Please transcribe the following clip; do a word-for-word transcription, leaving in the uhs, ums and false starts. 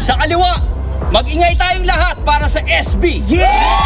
Sa kaliwa, mag-ingay tayong lahat para sa S B. Yeah!